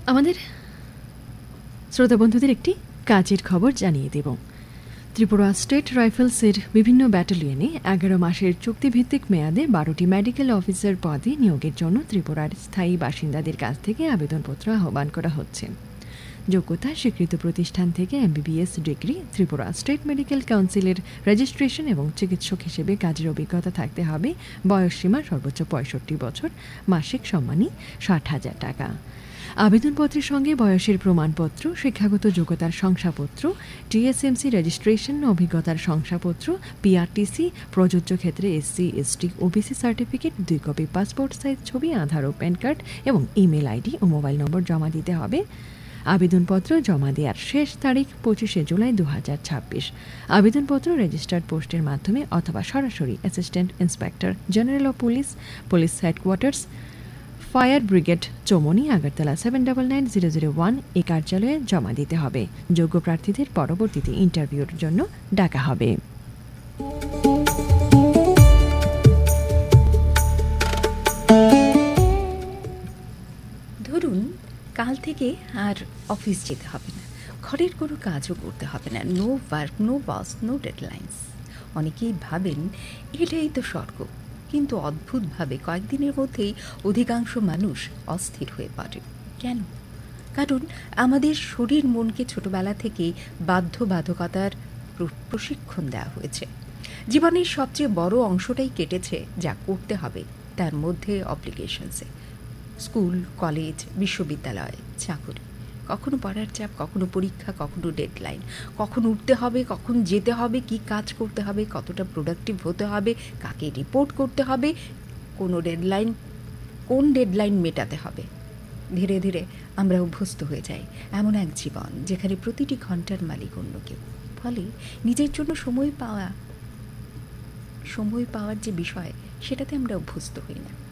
আমাদের শ্রোতা বন্ধুদের একটি কাজের খবর জানিয়ে দেব। ত্রিপুরা স্টেট রাইফেলসের বিভিন্ন ব্যাটালিয়নে 11 মাসের চুক্তিভিত্তিক মেয়াদে 12টি মেডিকেল অফিসার পদে নিয়োগের জন্য ত্রিপুরার স্থায়ী বাসিন্দাদের কাছ থেকে আবেদনপত্র আহ্বান করা হচ্ছে। যোগ্যতা স্বীকৃত প্রতিষ্ঠান থেকে MBBS degree, Tripura state medical কাউন্সিলের রেজিস্ট্রেশন এবং চিকিৎসক হিসেবে কাজের অভিজ্ঞতা থাকতে হবে। বয়সসীমা সর্বোচ্চ 65 বছর, মাসিক সম্মানী 60,000 টাকা। আবেদনপত্রের সঙ্গে বয়সের প্রমাণপত্র, শিক্ষাগত যোগ্যতার শংসাপত্র, টিএসএমসি রেজিস্ট্রেশন, অভিজ্ঞতার শংসাপত্র, পিআরটিসি, প্রযোজ্য ক্ষেত্রে SC, ST, OBC certificate, 2 copy passport size ছবি, আধার ও প্যান কার্ড এবং ইমেল আইডি ও মোবাইল নম্বর জমা দিতে হবে। আবেদনপত্র জমা দেওয়ার শেষ তারিখ 25 জুলাই 2026। আবেদনপত্র রেজিস্টার্ড পোস্টের মাধ্যমে অথবা সরাসরি assistant inspector general of police headquarters, fire brigade, Chaumoni, Agartala 799001 এই কার্যালয়ে জমা দিতে হবে। যোগ্য প্রার্থীদের পরবর্তীতে ইন্টারভিউর জন্য ডাকা হবে। ধরুন কাল থেকে আর অফিস যেতে হবে না, ঘরের কোনো কাজও করতে হবে না, নো ওয়ার্ক, নো বস, নো ডেডলাইন্স। অনেকেই ভাবেন এটাই তো স্বর্গ, কিন্তু অদ্ভুতভাবে কয়েকদিনের মধ্যেই অধিকাংশ মানুষ অস্থির হয়ে পড়ে। কেন? কারণ আমাদের শরীর মনকে ছোটবেলা থেকে বাধ্যবাধকতার প্রশিক্ষণ দেওয়া হয়েছে। জীবনের সবচেয়ে বড় অংশটাই কেটেছে যা করতে হবে তার মধ্যে অব্লিগেশনসে। স্কুল, কলেজ, বিশ্ববিদ্যালয়, চাকরি, কখনো পড়ার চাপ, কখনো পরীক্ষা, কখনো ডেডলাইন, কখন উঠতে হবে, কখন যেতে হবে, কি কাজ করতে হবে, কতটা প্রোডাক্টিভ হতে হবে, কাকে রিপোর্ট করতে হবে, কোন ডেডলাইন মেটাতে হবে। ধীরে ধীরে আমরা অভ্যস্ত হয়ে যাই এমন এক জীবন যেখানে প্রতিটি ঘন্টার মালিক অন্য কেউ। ফলে নিজের জন্য সময় পাওয়ার যে বিষয়, সেটাতে আমরা অভ্যস্ত হই না।